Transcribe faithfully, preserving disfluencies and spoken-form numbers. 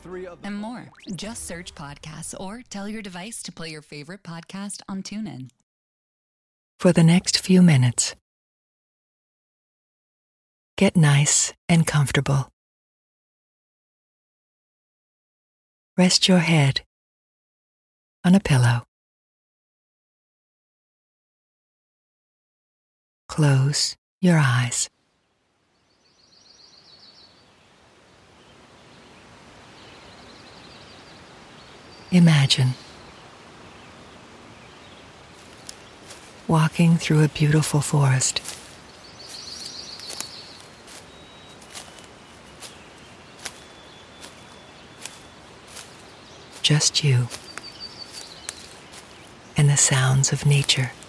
and more. Just search podcasts or tell your device to play your favorite podcast on TuneIn. For the next few minutes, get nice and comfortable. Rest your head on a pillow. Close your eyes. Imagine walking through a beautiful forest. Just you and the sounds of nature.